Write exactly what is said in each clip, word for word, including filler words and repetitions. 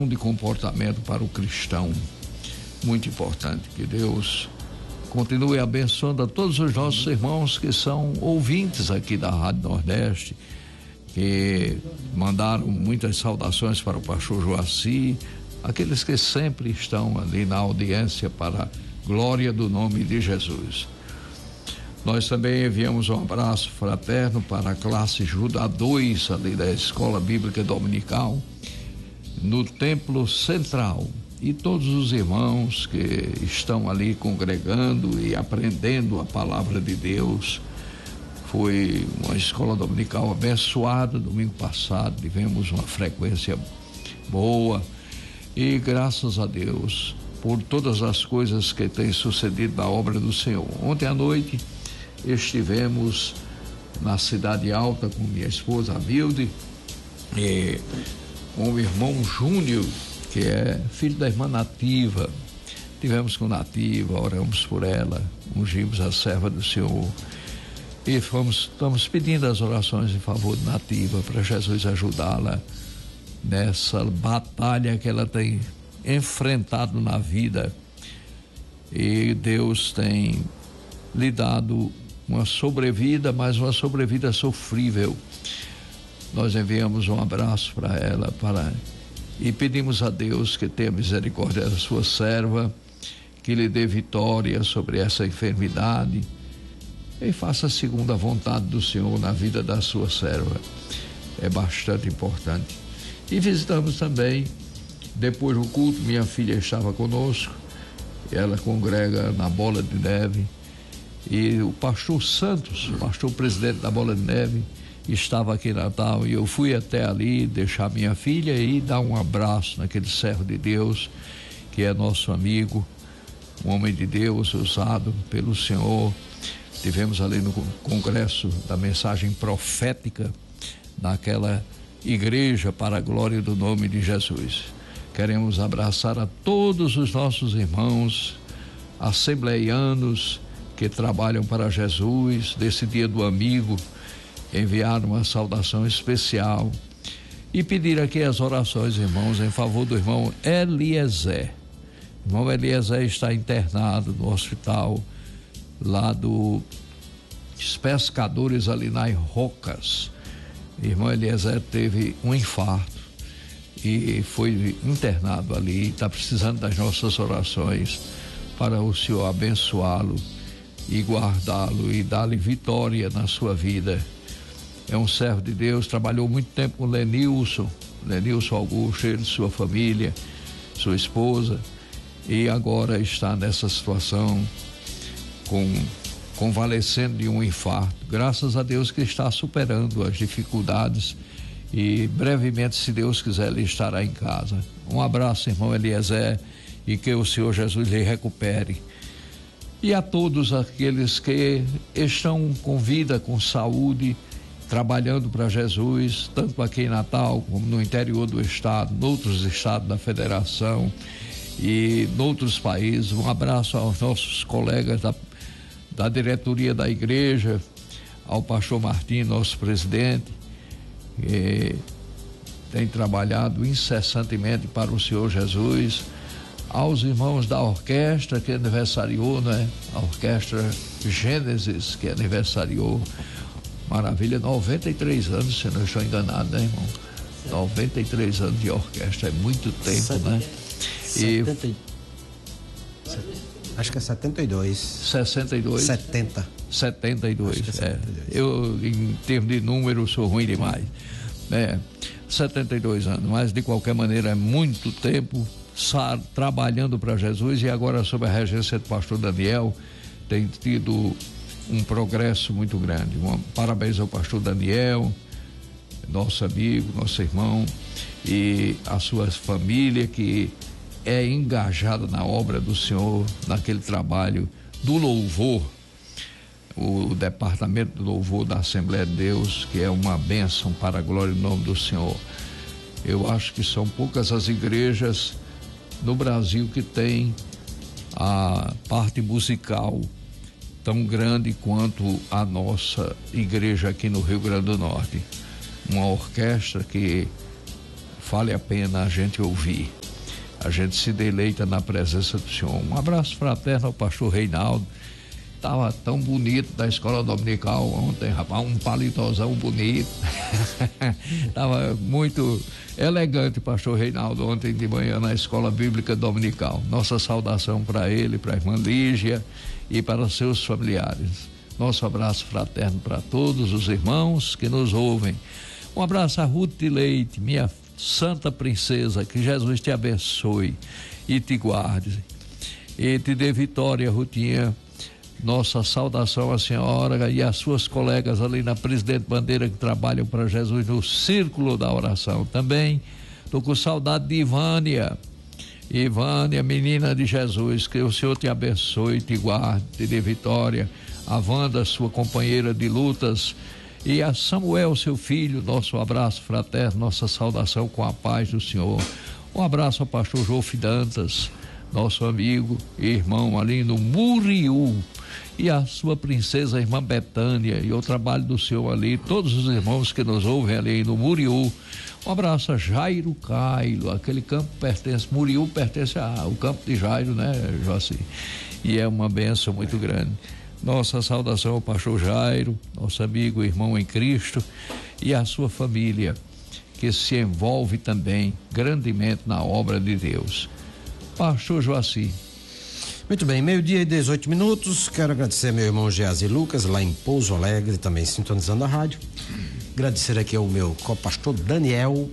de comportamento para o cristão. Muito importante. Que Deus continue abençoando a todos os nossos irmãos que são ouvintes aqui da Rádio Nordeste, que mandaram muitas saudações para o pastor Joaci, aqueles que sempre estão ali na audiência para a glória do nome de Jesus. Nós também enviamos um abraço fraterno para a classe Judá dois, ali da Escola Bíblica Dominical, no Templo Central, e todos os irmãos que estão ali congregando e aprendendo a palavra de Deus. Foi uma escola dominical abençoada. Domingo passado tivemos uma frequência boa e graças a Deus por todas as coisas que têm sucedido na obra do Senhor. Ontem à noite estivemos na Cidade Alta com minha esposa, a Vilde, e com o irmão Júnior, que é filho da irmã Nativa. Tivemos com Nativa, oramos por ela, ungimos a serva do Senhor e fomos, estamos pedindo as orações em favor de Nativa, para Jesus ajudá-la nessa batalha que ela tem enfrentado na vida, e Deus tem lhe dado uma sobrevida, mas uma sobrevida sofrível. Nós enviamos um abraço para ela para, e pedimos a Deus que tenha misericórdia da sua serva, que lhe dê vitória sobre essa enfermidade e faça segundo a vontade do Senhor na vida da sua serva. É bastante importante. E visitamos também, depois do culto, minha filha estava conosco, ela congrega na Bola de Neve, e o pastor Santos, o pastor presidente da Bola de Neve, estava aqui em Natal, e eu fui até ali deixar minha filha e dar um abraço naquele servo de Deus, que é nosso amigo, um homem de Deus usado pelo Senhor. Tivemos ali no congresso da mensagem profética naquela igreja para a glória do nome de Jesus. Queremos abraçar a todos os nossos irmãos assembleianos que trabalham para Jesus, desse dia do amigo, enviar uma saudação especial e pedir aqui as orações, irmãos, em favor do irmão Eliezer. O irmão Eliezer está internado no hospital lá dos pescadores ali nas Rocas. O irmão Eliezer teve um infarto e foi internado ali, está precisando das nossas orações para o Senhor abençoá-lo e guardá-lo e dar-lhe vitória na sua vida. É um servo de Deus, trabalhou muito tempo com Lenilson, Lenilson Augusto, ele, sua família, sua esposa, e agora está nessa situação, com, convalescendo de um infarto. Graças a Deus que está superando as dificuldades e brevemente, se Deus quiser, ele estará em casa. Um abraço, irmão Eliezer, e que o Senhor Jesus lhe recupere. E a todos aqueles que estão com vida, com saúde, trabalhando para Jesus, tanto aqui em Natal como no interior do estado, noutros estados da federação e noutros países. Um abraço aos nossos colegas da, da diretoria da igreja, ao pastor Martim, nosso presidente, que tem trabalhado incessantemente para o Senhor Jesus, aos irmãos da orquestra que aniversariou, né? A orquestra Gênesis, que aniversariou, maravilha, noventa e três anos, se não estou enganado, né, irmão? noventa e três anos de orquestra, é muito tempo, setenta, né? E setenta, acho que é setenta e dois. sessenta e dois? setenta. setenta e dois, é setenta e dois. É. Eu, em termos de número, sou ruim demais. É, setenta e dois anos, mas de qualquer maneira é muito tempo trabalhando para Jesus, e agora sob a regência do pastor Daniel tem tido um progresso muito grande. Um, parabéns ao pastor Daniel, nosso amigo, nosso irmão, e a sua família que é engajada na obra do Senhor, naquele trabalho do louvor, o departamento do louvor da Assembleia de Deus, que é uma bênção para a glória do nome do Senhor. Eu acho que são poucas as igrejas no Brasil que tem a parte musical tão grande quanto a nossa igreja aqui no Rio Grande do Norte. Uma orquestra que vale a pena a gente ouvir. A gente se deleita na presença do Senhor. Um abraço fraterno ao pastor Reinaldo. Tava tão bonito da escola dominical ontem, rapaz, um palitozão bonito. Tava muito elegante o pastor Reinaldo ontem de manhã na escola bíblica dominical. Nossa saudação para ele, para a irmã Lígia e para os seus familiares. Nosso abraço fraterno para todos os irmãos que nos ouvem. Um abraço a Ruth de Leite, minha santa princesa, que Jesus te abençoe e te guarde e te dê vitória, Rutinha. Nossa saudação à senhora e às suas colegas ali na Presidente Bandeira que trabalham para Jesus no Círculo da Oração. Também estou com saudade de Ivânia. Ivânia, menina de Jesus, que o Senhor te abençoe, te guarde, te dê vitória. A Wanda, sua companheira de lutas, e a Samuel, seu filho. Nosso abraço fraterno, nossa saudação com a paz do Senhor. Um abraço ao pastor João Fidantas, nosso amigo e irmão ali no Muriú, e a sua princesa, a irmã Betânia, e o trabalho do Senhor ali, todos os irmãos que nos ouvem ali no Muriú. Um abraço a Jairo Cailo, aquele campo pertence, Muriú pertence ao campo de Jairo, né, Joaci? E é uma bênção muito grande. Nossa saudação ao pastor Jairo, nosso amigo e irmão em Cristo, e a sua família, que se envolve também grandemente na obra de Deus. Pastor Joaci. Muito bem, meio-dia e dezoito minutos. Quero agradecer meu irmão Geazi Lucas, lá em Pouso Alegre, também sintonizando a rádio. Agradecer aqui ao meu co-pastor Daniel,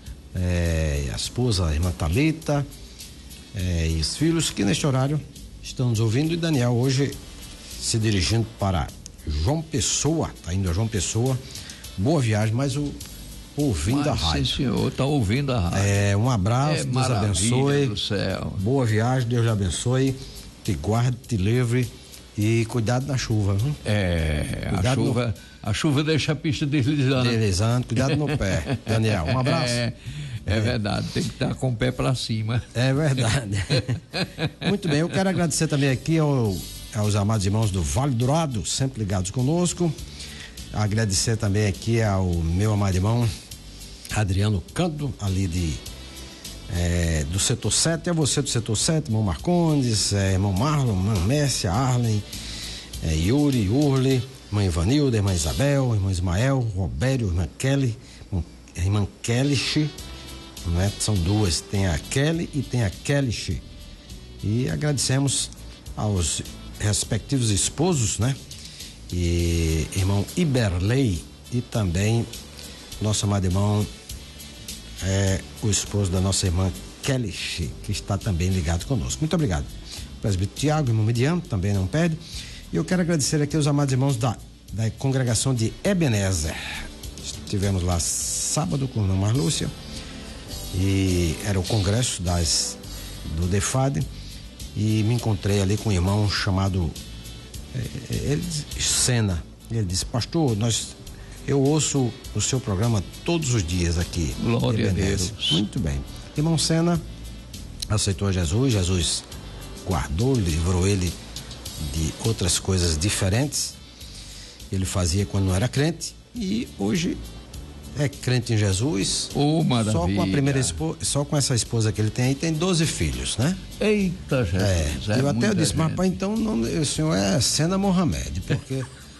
é, a esposa, a irmã Thalita, é, e os filhos que neste horário estão nos ouvindo. E Daniel hoje se dirigindo para João Pessoa, tá indo a João Pessoa. Boa viagem, mas o ouvindo mas, a rádio. Sim, senhor, tá ouvindo a rádio. É, um abraço, é, Deus abençoe. Do céu. Boa viagem, Deus lhe abençoe. Te guarde, te livre e cuidado na chuva, viu? É, cuidado a chuva, no... a chuva deixa a pista deslizando. Deslizando, cuidado no pé, Daniel. Um abraço. É, é, é verdade, tem que estar com o pé para cima. É verdade. Muito bem, eu quero agradecer também aqui ao, aos amados irmãos do Vale Dourado, sempre ligados conosco. Agradecer também aqui ao meu amado irmão Adriano Canto, ali de É, do setor sete, é você do setor sete, irmão Marcondes, é, irmão Marlon, irmã Mércia, Arlen, é, Yuri, Urli, irmã Ivanilda, irmã Isabel, irmão Ismael, Robério, irmã Kelly, irmã Kelly, né? São duas, tem a Kelly e tem a Kelly. E agradecemos aos respectivos esposos, né? E irmão Iberley e também nosso amado irmão É, o esposo da nossa irmã Kelly, que está também ligado conosco. Muito obrigado. Presbítero Tiago, irmão Mediano, também não perde. E eu quero agradecer aqui aos amados irmãos da, da congregação de Ebenezer. Estivemos lá sábado com a irmã Marlúcia e era o congresso das, do DEFAD, e me encontrei ali com um irmão chamado é, ele, Sena. Ele disse: pastor, nós eu ouço o seu programa todos os dias aqui. Glória a Deus. Muito bem. Irmão Sena aceitou Jesus, Jesus guardou, livrou ele de outras coisas diferentes. Ele fazia quando não era crente e hoje é crente em Jesus. Oh, maravilha. Só com a primeira esposa, só com essa esposa que ele tem aí, tem doze filhos, né? Eita, Jesus. É, é eu até eu disse, gente. mas pai, então o, nome, o senhor é Sena Mohamed, porque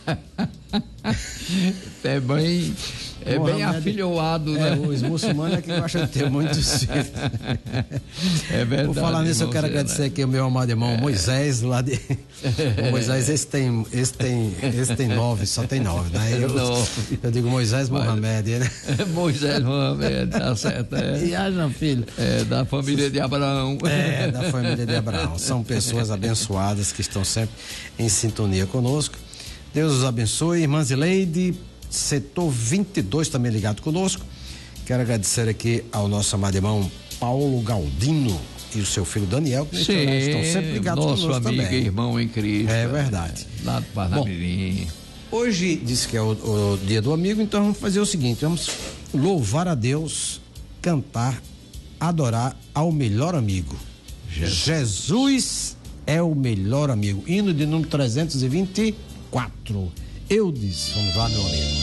é bem, é Mohamed, bem afilhoado, né? É, os muçulmanos é que gostam de ter muitos filhos. É verdade. Por falar nisso, eu quero Zé, agradecer né? aqui o meu amado irmão é. Moisés, lá de. O Moisés, esse tem, esse tem, esse tem nove, só tem nove, né? Eu, eu digo Moisés Mohamed, né? Moisés Mohamed, tá certo. É. E haja, filho. É, da família de Abraão. É, da família de Abraão. São pessoas abençoadas que estão sempre em sintonia conosco. Deus os abençoe. Irmã Zileide, setor vinte e dois, também ligado conosco. Quero agradecer aqui ao nosso amado irmão Paulo Galdino e o seu filho Daniel, que Sim, estão sempre ligados nosso conosco amigo também. E irmão em Cristo. É verdade. É, lá do Parnamirim. Hoje diz que é o, o dia do amigo, então vamos fazer o seguinte: vamos louvar a Deus, cantar, adorar ao melhor amigo. Jesus, Jesus é o melhor amigo. Hino de número trezentos e vinte e quatro. Eu disse, vamos lá, meu amigo.